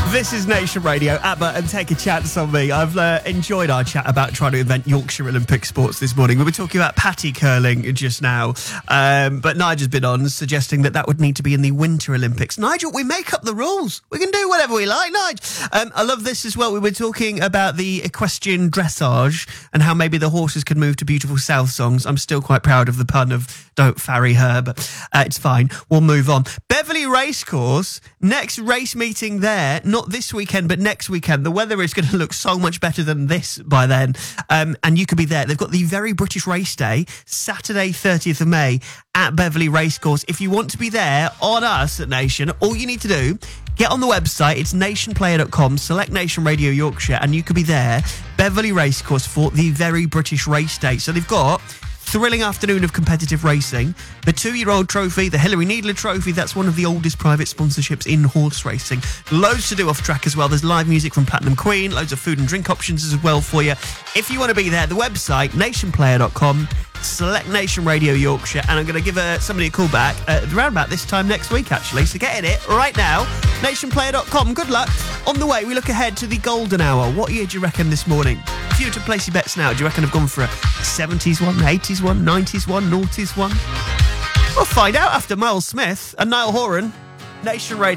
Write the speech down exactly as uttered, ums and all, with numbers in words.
This is Nation Radio. Abba and Take a Chance on me. I've uh, enjoyed our chat about trying to invent Yorkshire Olympic sports this morning. We were talking about patty curling just now, um, but Nigel's been on suggesting that that would need to be in the Winter Olympics. Nigel, we make up the rules. We can do whatever we like, Nigel. Um, I love this as well. We were talking about the equestrian dressage and how maybe the horses could move to beautiful South songs. I'm still quite proud of the pun of "Don't farry her," but uh, it's fine. We'll move on. Beverley Racecourse, next race meeting there, not this weekend, but next weekend. The weather is going to look so much better than this by then, um, and you could be there. They've got the Very British Race Day, Saturday, thirtieth of May, at Beverley Racecourse. If you want to be there on us at Nation, all you need to do, get on the website, it's nation player dot com, select Nation Radio Yorkshire, and you could be there, Beverley Racecourse, for the Very British Race Day. So they've got thrilling afternoon of competitive racing, the two-year-old trophy, the Hilary Needler Trophy. That's one of the oldest private sponsorships in horse racing. Loads to do off track as well. There's live music from Platinum Queen, loads of food and drink options as well for you. If you want to be there, the website, nation player dot com, select Nation Radio Yorkshire, and I'm going to give uh, somebody a call back uh, around about this time next week, actually. So get in it right now, nation player dot com. Good luck. On the way, we look ahead to the golden hour. What year do you reckon this morning? If you were to place your bets now, do you reckon I've gone for a seventies one, eighties one, nineties one, noughties one? We'll find out after Miles Smith and Niall Horan. Nation Radio.